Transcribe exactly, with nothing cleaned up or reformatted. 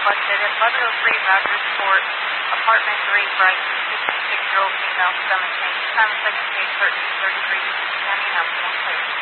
requested at eleven oh three Rogers Court, Apartment three, Brighton, fifty-six-year-old female, stomach pain. Time of second case, thirteen thirty-three, Eugene County. Now, please.